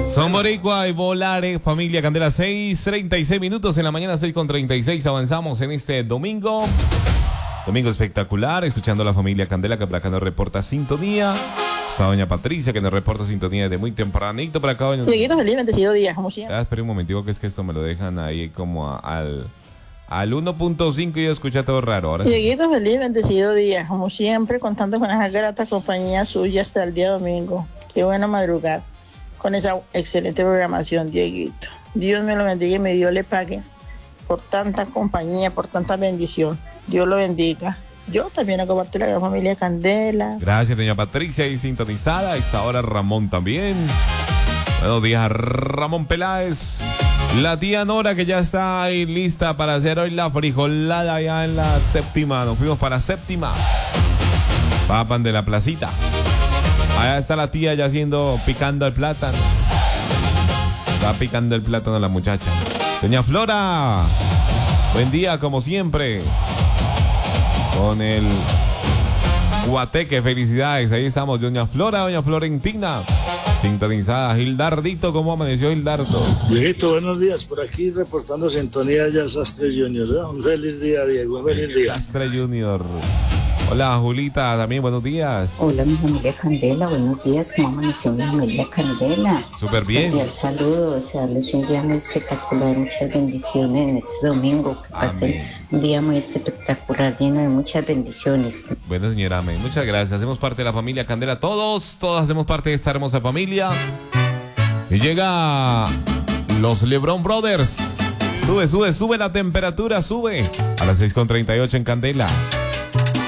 Son Boricua y Volare, familia Candela, 6:36 minutos en la mañana, 6:36. Avanzamos en este domingo. Domingo espectacular, escuchando a la familia Candela, que por acá nos reporta sintonía. Está doña Patricia, que nos reporta sintonía desde muy tempranito para acá. Seguimos feliz, bendecido día, como siempre. Espera un momentico, que es que esto me lo dejan ahí como al 1.5 y yo escuché todo raro. Ahora sí. Seguimos feliz, bendecido día, como siempre, contando con esa grata compañía suya hasta el día domingo. Qué buena madrugada con esa excelente programación, Dieguito. Dios me lo bendiga y me Dios le pague por tanta compañía, por tanta bendición. Dios lo bendiga. Yo también hago parte de la gran familia Candela. Gracias, doña Patricia, y sintonizada. A esta hora Ramón también. Buenos días, Ramón Peláez. La tía Nora, que ya está ahí lista para hacer hoy la frijolada ya en la séptima. Nos fuimos para séptima. Papan de la placita. Allá está la tía ya picando el plátano. Está picando el plátano la muchacha. Doña Flora, buen día como siempre. Con el guateque, felicidades. Ahí estamos, doña Florentina. Sintonizada. Gildardito, ¿cómo amaneció Gildardo? Dieguito, buenos días. Por aquí reportando sintonía ya Sastre Junior. Un feliz día, Diego. Un feliz día. Sastre Junior. Hola, Julita, también buenos días. Hola, mi familia Candela, buenos días. ¿Cómo amaneció mi familia Candela? Súper bien. Cordial saludo, desearles un día muy espectacular, muchas bendiciones en este domingo. Que pasen un día muy espectacular, lleno de muchas bendiciones. Bueno, señora, amén. Muchas gracias. Hacemos parte de la familia Candela. Todos hacemos parte de esta hermosa familia. Y llega los LeBron Brothers. Sube la temperatura, sube. A las 6:38 en Candela.